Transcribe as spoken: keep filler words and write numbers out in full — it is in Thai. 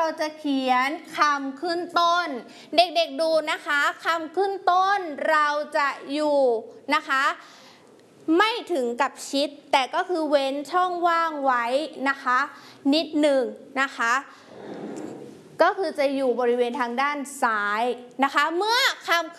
เราจะเขียนคำขึ้นต้นเด็กๆดูนะคะคำขึ้นต้นเราจะอยู่นะคะไม่ถึงกับชิดแต่ก็คือเว้นช่องว่างไว้นะคะนิดหนึ่งนะคะก็คือจะอยู่บริเวณทางด้านซ้ายนะคะเมื่อคำ